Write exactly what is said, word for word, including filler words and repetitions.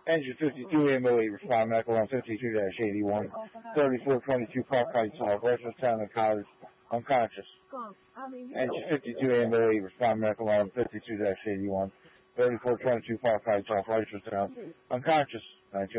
Engine fifty-two, ammo eight, respond medical on fifty-two eighty-one, thirty-four twenty-two Park Heights, Southwestern Town and College, unconscious. Engine fifty-two, ammo eight, respond medical on fifty-two eighty-one, thirty-four twenty-two Park Heights, Southwestern Town, unconscious.